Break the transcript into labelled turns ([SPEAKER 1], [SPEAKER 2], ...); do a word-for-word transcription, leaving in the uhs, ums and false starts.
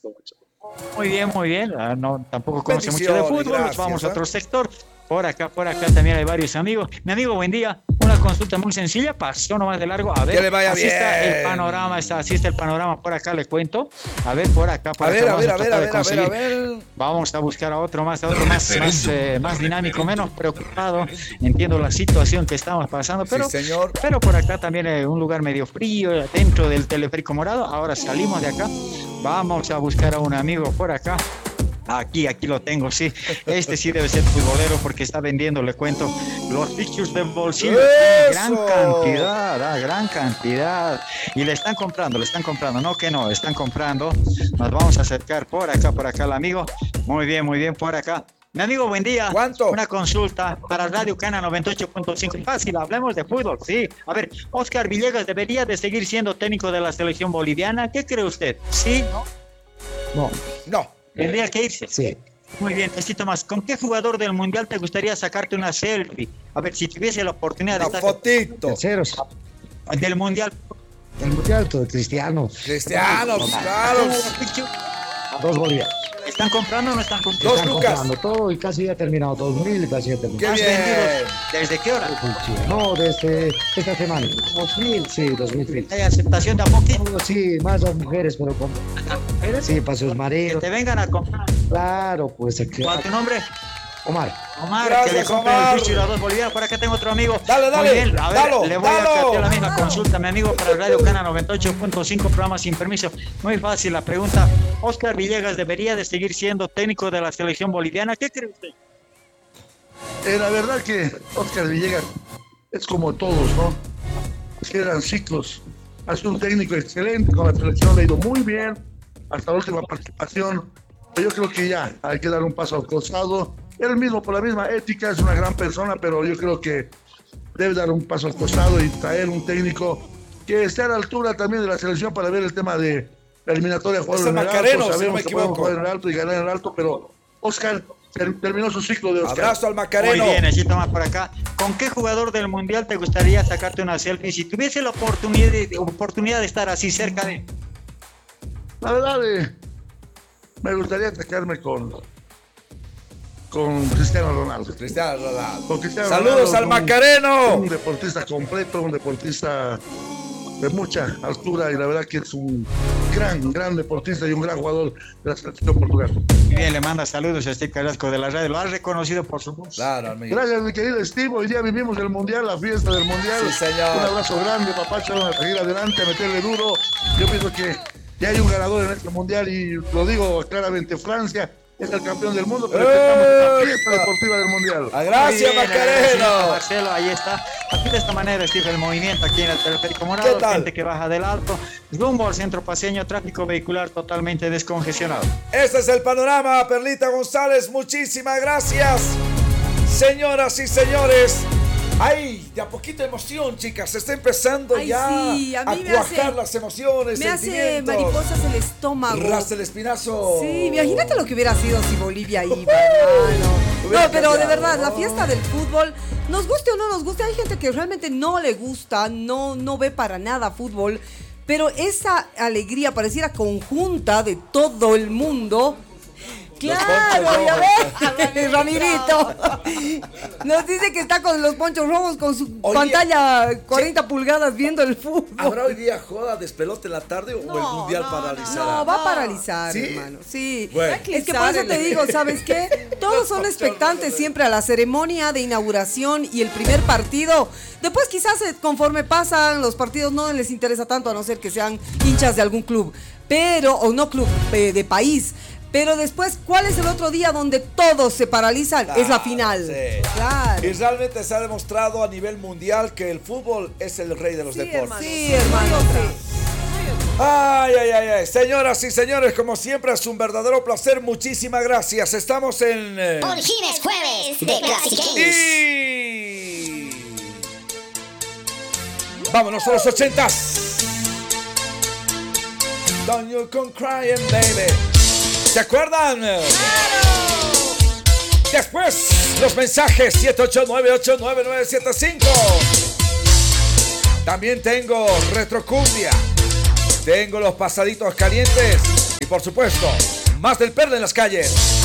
[SPEAKER 1] Muy bien, muy bien. Ah, no, tampoco conoce mucho de fútbol.
[SPEAKER 2] Gracias,
[SPEAKER 1] Nos vamos
[SPEAKER 2] ¿eh?
[SPEAKER 1] a otro sector. Por acá, por acá también hay varios amigos. Mi amigo, buen día. Una consulta muy sencilla, pasó nomás de largo. A ver,
[SPEAKER 2] que le vaya
[SPEAKER 1] así
[SPEAKER 2] bien.
[SPEAKER 1] está el panorama, está, así está el panorama. Por acá le cuento. A ver, por acá, por
[SPEAKER 2] a
[SPEAKER 1] acá.
[SPEAKER 2] ver, a
[SPEAKER 1] vamos
[SPEAKER 2] ver, a ver, a ver, a ver, a ver.
[SPEAKER 1] Vamos a buscar a otro más, a otro más, más, eh, más dinámico, menos preocupado. Entiendo la situación que estamos pasando, pero,
[SPEAKER 2] sí, señor.
[SPEAKER 1] pero por acá también hay un lugar medio frío, dentro del teleférico morado. Ahora salimos de acá. Vamos a buscar a un amigo por acá. Aquí, aquí lo tengo, sí. Este sí debe ser futbolero porque está vendiendo, le cuento, los fixtures de bolsillo. Gran cantidad, ah, gran cantidad. Y le están comprando, le están comprando, no que no, están comprando. Nos vamos a acercar por acá, por acá al amigo. Muy bien, muy bien, por acá. Mi amigo, buen día.
[SPEAKER 2] ¿Cuánto?
[SPEAKER 1] Una consulta para Radio Cana noventa y ocho punto cinco. Fácil, hablemos de fútbol, sí. A ver, Oscar Villegas debería de seguir siendo técnico de la selección boliviana. ¿Qué cree usted? ¿Sí?
[SPEAKER 3] No.
[SPEAKER 2] No.
[SPEAKER 1] ¿Tendría que irse?
[SPEAKER 3] Sí.
[SPEAKER 1] Muy bien, necesito más. ¿Con qué jugador del Mundial te gustaría sacarte una selfie? A ver, si tuviese la oportunidad de
[SPEAKER 2] Una
[SPEAKER 1] estar...
[SPEAKER 2] fotito.
[SPEAKER 3] Terceros.
[SPEAKER 1] Del Mundial.
[SPEAKER 3] El mundial, todo Cristiano.
[SPEAKER 2] Cristiano, pues, claro.
[SPEAKER 3] Dos bolivianos.
[SPEAKER 1] ¿Están comprando o no están comprando?
[SPEAKER 2] Dos
[SPEAKER 3] Están
[SPEAKER 2] lucas.
[SPEAKER 3] comprando todo y casi ya ha terminado. Dos mil y casi ya ha
[SPEAKER 2] Qué
[SPEAKER 3] terminado.
[SPEAKER 1] ¿Has
[SPEAKER 2] bien.
[SPEAKER 1] vendido? ¿Desde qué hora?
[SPEAKER 3] No, desde esta semana. Dos mil, sí, dos mil mil.
[SPEAKER 1] ¿Hay aceptación de a poquito?
[SPEAKER 3] Sí, más las mujeres, pero con... Sí, para sus
[SPEAKER 1] Que
[SPEAKER 3] maridos.
[SPEAKER 1] te vengan a comprar.
[SPEAKER 3] Claro, pues. aquí-
[SPEAKER 1] ¿Cuál es tu nombre?
[SPEAKER 3] Omar.
[SPEAKER 1] Omar,
[SPEAKER 2] Gracias,
[SPEAKER 1] que le compre
[SPEAKER 2] Omar.
[SPEAKER 1] el ficho y los dos bolivianos. Por acá tengo otro amigo.
[SPEAKER 2] Dale, dale,
[SPEAKER 1] Muy bien, a ver,
[SPEAKER 2] dalo,
[SPEAKER 1] le voy a
[SPEAKER 2] dalo.
[SPEAKER 1] hacer la misma consulta, mi amigo, para Radio Cana noventa y ocho punto cinco, programa sin permiso. Muy fácil la pregunta. Oscar Villegas debería de seguir siendo técnico de la selección boliviana. ¿Qué cree usted?
[SPEAKER 4] Eh, la verdad que Oscar Villegas es como todos, ¿no? Eran ciclos. Ha sido un técnico excelente, con la selección le ha ido muy bien, hasta la última participación. Pero yo creo que ya hay que dar un paso al costado. Él mismo, por la misma ética, es una gran persona, pero yo creo que debe dar un paso al costado y traer un técnico que esté a la altura también de la selección para ver el tema de la eliminatoria. Jugar
[SPEAKER 2] Es
[SPEAKER 4] en el
[SPEAKER 2] Macareno,
[SPEAKER 4] alto,
[SPEAKER 2] si no me
[SPEAKER 4] sabemos que podemos
[SPEAKER 2] equivoco.
[SPEAKER 4] jugar en el alto y ganar en el alto, pero Oscar ter- terminó su ciclo de Oscar.
[SPEAKER 2] Abrazo al Macareno.
[SPEAKER 1] Muy bien, necesito más por acá. ¿Con qué jugador del Mundial te gustaría sacarte una selfie si tuviese la oportunidad de, oportunidad de estar así cerca de...
[SPEAKER 4] La verdad, eh, me gustaría atacarme con, con Cristiano Ronaldo.
[SPEAKER 2] Cristiano Ronaldo.
[SPEAKER 4] Con Cristiano
[SPEAKER 2] Saludos
[SPEAKER 4] Ronaldo,
[SPEAKER 2] al
[SPEAKER 4] un-
[SPEAKER 2] Macareno.
[SPEAKER 4] Un deportista completo, un deportista de mucha altura y la verdad que es un gran, gran deportista y un gran jugador de la selección portuguesa.
[SPEAKER 1] Muy bien, le manda saludos a este Carrasco de la radio. Lo has reconocido por su voz.
[SPEAKER 2] Claro, amigo.
[SPEAKER 4] Gracias, mi querido Steve. Hoy día vivimos el Mundial, la fiesta del Mundial.
[SPEAKER 2] Sí, señor.
[SPEAKER 4] Un abrazo grande, papacho, a seguir adelante, a meterle duro. Yo pienso que ya hay un ganador en este Mundial y lo digo claramente, Francia es el campeón del mundo, pero estamos en la fiesta deportiva del Mundial.
[SPEAKER 2] Ah, gracias,
[SPEAKER 1] Muy bien, agradecido,
[SPEAKER 2] Macareno.
[SPEAKER 1] Marcelo, ahí está. Aquí de esta manera, Steve, el movimiento aquí en el teleférico morado,
[SPEAKER 2] ¿Qué tal?
[SPEAKER 1] gente que baja del alto, rumbo al centro paseño, tráfico vehicular totalmente descongestionado.
[SPEAKER 2] Este es el panorama, Perlita González. Muchísimas gracias, señoras y señores. Ay, de a poquito emoción, chicas. Se está empezando
[SPEAKER 5] Ay,
[SPEAKER 2] ya
[SPEAKER 5] sí, a mí me
[SPEAKER 2] cuajar
[SPEAKER 5] hace-
[SPEAKER 2] las emociones,
[SPEAKER 5] Me hace
[SPEAKER 2] sentimientos.
[SPEAKER 5] mariposas el estómago.
[SPEAKER 2] Ras el espinazo.
[SPEAKER 5] Sí, imagínate lo que hubiera sido si Bolivia iba, hermano.
[SPEAKER 2] Hubiera
[SPEAKER 5] No, pero de
[SPEAKER 2] cambiado,
[SPEAKER 5] verdad, la
[SPEAKER 2] ¿no?
[SPEAKER 5] fiesta del fútbol, nos guste o no nos guste, hay gente que realmente no le gusta, no, no ve para nada fútbol, pero esa alegría pareciera conjunta de todo el mundo. Claro,
[SPEAKER 2] ponchos
[SPEAKER 5] ya
[SPEAKER 2] rojos.
[SPEAKER 5] ves, Ramirito. Nos dice que está con los ponchos rojos, con su
[SPEAKER 2] Oye,
[SPEAKER 5] pantalla cuarenta pulgadas viendo el fútbol.
[SPEAKER 2] ¿Habrá hoy día joda despelote en la tarde o el mundial paralizará?
[SPEAKER 5] No, va a paralizar,
[SPEAKER 2] ¿Sí?
[SPEAKER 5] hermano. Sí.
[SPEAKER 2] Bueno.
[SPEAKER 5] Es que por eso te digo, ¿sabes qué? Todos son expectantes siempre a la ceremonia de inauguración y el primer partido. Después quizás eh, conforme pasan los partidos no les interesa tanto, a no ser que sean hinchas de algún club, pero o no club eh, de país. Pero después, ¿cuál es el otro día donde todos se paralizan?
[SPEAKER 2] Claro,
[SPEAKER 5] es la final.
[SPEAKER 2] sí.
[SPEAKER 5] Claro.
[SPEAKER 2] Y realmente se ha demostrado a nivel mundial que el fútbol es el rey de los deportes.
[SPEAKER 5] Sí, hermano. sí.
[SPEAKER 2] Ay, ay, ay, ay. Señoras y señores, como siempre es un verdadero placer. Muchísimas gracias. Estamos en... eh,
[SPEAKER 6] Origines Jueves de Classic Games.
[SPEAKER 2] Y... Vámonos a los ochentas. Don't you come crying, baby. ¿Se acuerdan? ¡Claro! Después, los mensajes siete ocho nueve ocho nueve nueve siete cinco. También tengo Retrocumbia. Tengo los pasaditos calientes. Y por supuesto, más del Perla en las calles.